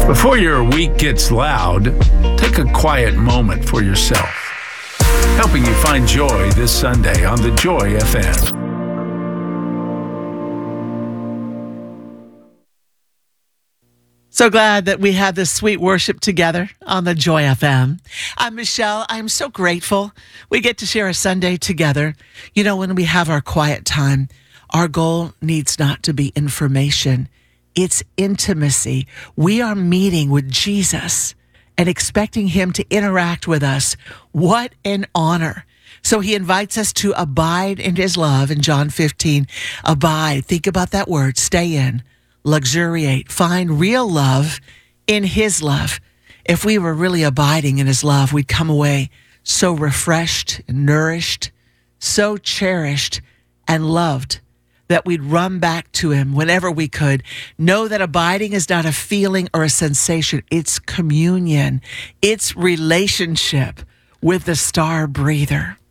Before your week gets loud, take a quiet moment for yourself. Helping you find joy this Sunday on The Joy FM. So glad that we had this sweet worship together on the Joy FM. I'm Michelle. I'm so grateful we get to share a Sunday together. You know, when we have our quiet time, our goal needs not to be information. It's intimacy. We are meeting with Jesus and expecting him to interact with us. What an honor. So he invites us to abide in his love in John 15. Abide. Think about that word. Stay in. Luxuriate, find real love in his love. If we were really abiding in his love, we'd come away so refreshed and nourished, so cherished and loved that we'd run back to him whenever we could. Know that abiding is not a feeling or a sensation. It's communion. It's relationship with the star breather.